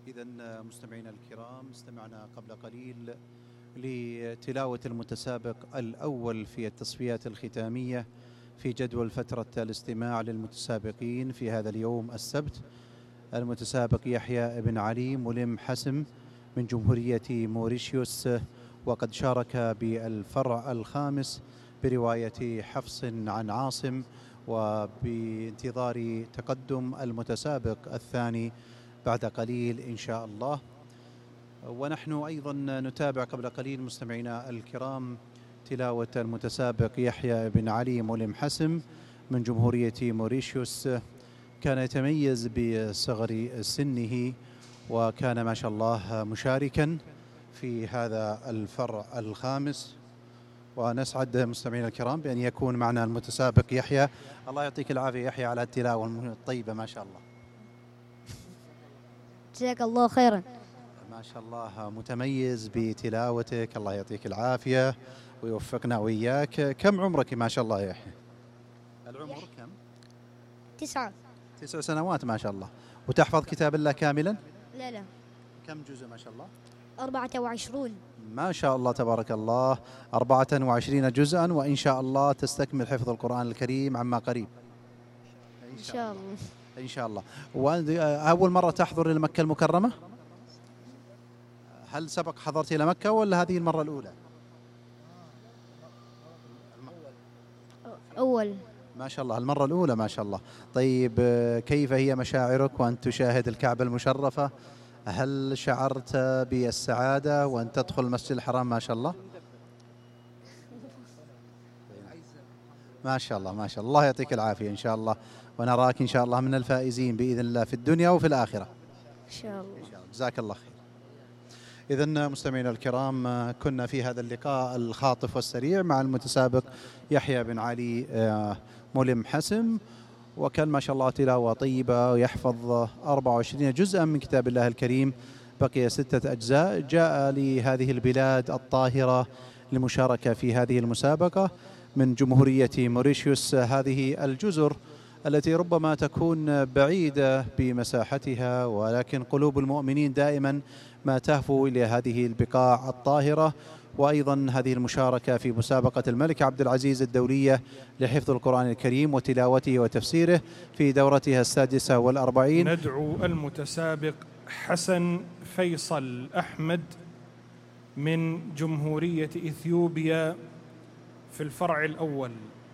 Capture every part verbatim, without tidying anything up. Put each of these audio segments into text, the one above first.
إذا مستمعينا الكرام، استمعنا قبل قليل لتلاوة المتسابق الأول في التصفيات الختامية في جدول فترة الاستماع للمتسابقين في هذا اليوم السبت. المتسابق يحيى بن علي ملم حسم من جمهورية موريشيوس، وقد شارك بالفرع الخامس برواية حفص عن عاصم، وبانتظار تقدم المتسابق الثاني بعد قليل إن شاء الله. ونحن أيضا نتابع قبل قليل مستمعينا الكرام تلاوة المتسابق يحيى بن علي ملم حسم من جمهورية موريشيوس. كان يتميز بصغر سنه، وكان ما شاء الله مشاركا في هذا الفرع الخامس، ونسعد مستمعينا الكرام بأن يكون معنا المتسابق يحيى. الله يعطيك العافية يحيى على التلاوة الطيبة ما شاء الله. جزاك الله خيرا. ما شاء الله متميز بتلاوتك، الله يعطيك العافية ويوفقنا وإياك. كم عمرك ما شاء الله يا يحيى؟ العمر كم؟ تسعة. تسع سنوات ما شاء الله. وتحفظ كتاب الله كاملا؟ لا لا. كم جزء ما شاء الله؟ أربعة وعشرون. ما شاء الله تبارك الله، أربعة وعشرين جزءا، وإن شاء الله تستكمل حفظ القرآن الكريم عما قريب إن شاء الله. إن شاء الله. وأول مرة تحضر إلى مكة المكرمة؟ هل سبق حضرت إلى مكة ولا هذه المرة الأولى؟ أول. ما شاء الله المرة الأولى ما شاء الله. طيب كيف هي مشاعرك وأن تشاهد الكعبة المشرفة؟ هل شعرت بالسعادة وأن تدخل المسجد الحرام ما شاء الله؟ ما شاء الله ما شاء الله. الله يعطيك العافية إن شاء الله، ونراك إن شاء الله من الفائزين بإذن الله في الدنيا وفي الآخرة إن شاء الله. جزاك الله خير. إذن مستمعينا الكرام، كنا في هذا اللقاء الخاطف والسريع مع المتسابق يحيى بن علي ملم حسم، وكان ما شاء الله تلاوة طيبة، ويحفظ أربعة وعشرين جزءا من كتاب الله الكريم، بقي ستة أجزاء. جاء لهذه البلاد الطاهرة للمشاركة في هذه المسابقة من جمهورية موريشيوس، هذه الجزر التي ربما تكون بعيدة بمساحتها، ولكن قلوب المؤمنين دائما ما تهفو إلى هذه البقاع الطاهرة. وأيضا هذه المشاركة في مسابقة الملك عبد العزيز الدولية لحفظ القرآن الكريم وتلاوته وتفسيره في دورتها السادسة والأربعين. ندعو المتسابق حسن فيصل أحمد من جمهورية إثيوبيا في الفرع الأول.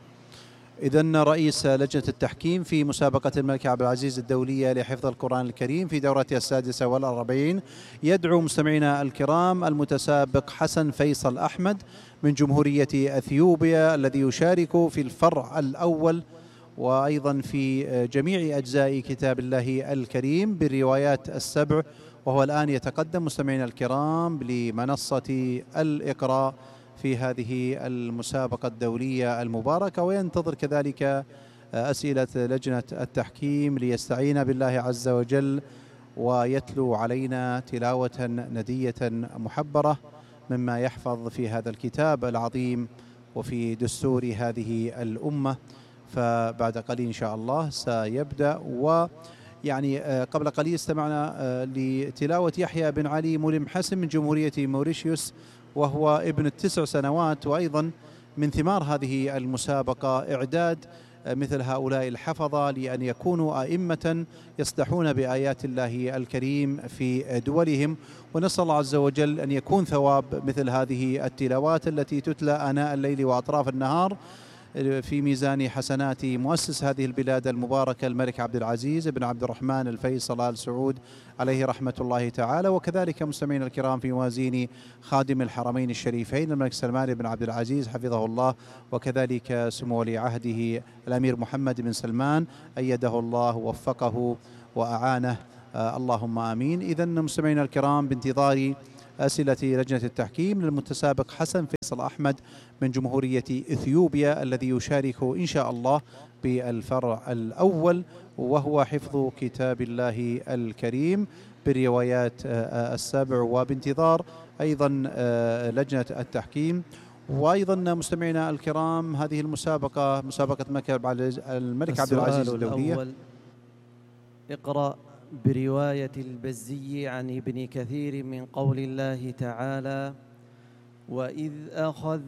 إذن رئيس لجنة التحكيم في مسابقة الملك عبد العزيز الدولية لحفظ القرآن الكريم في دورتها السادسة والأربعين يدعو مستمعينا الكرام المتسابق حسن فيصل أحمد من جمهورية أثيوبيا الذي يشارك في الفرع الأول، وأيضا في جميع أجزاء كتاب الله الكريم بالروايات السبع، وهو الآن يتقدم مستمعينا الكرام لمنصة الإقراء في هذه المسابقة الدولية المباركة، وينتظر كذلك أسئلة لجنة التحكيم ليستعين بالله عز وجل ويتلو علينا تلاوة ندية محبرة مما يحفظ في هذا الكتاب العظيم وفي دستور هذه الأمة. فبعد قليل إن شاء الله سيبدأ. ويعني قبل قليل استمعنا لتلاوة يحيى بن علي ملم حسم من جمهورية موريشيوس، وهو ابن التسع سنوات. وأيضا من ثمار هذه المسابقة إعداد مثل هؤلاء الحفظة لأن يكونوا أئمة يصدحون بآيات الله الكريم في دولهم، ونسأل الله عز وجل أن يكون ثواب مثل هذه التلاوات التي تتلى آناء الليل وأطراف النهار في ميزان حسنات مؤسس هذه البلاد المباركة الملك عبد العزيز بن عبد الرحمن الفيصل آل سعود عليه رحمة الله تعالى، وكذلك مستمعينا الكرام في موازين خادم الحرمين الشريفين الملك سلمان بن عبد العزيز حفظه الله، وكذلك سمو ولي عهده الأمير محمد بن سلمان أيده الله ووفقه وأعانه، آه اللهم آمين. إذن مستمعينا الكرام بانتظار أسئلة لجنة التحكيم للمتسابق حسن فيصل أحمد من جمهورية إثيوبيا الذي يشارك إن شاء الله بالفرع الأول، وهو حفظ كتاب الله الكريم بالروايات السبع، وبانتظار أيضا لجنة التحكيم. وأيضا مستمعينا الكرام هذه المسابقة مسابقة الملك عبد العزيز الدولية. الأول اقرأ برواية البزي عن ابن كثير من قول الله تعالى: وإذ أخذ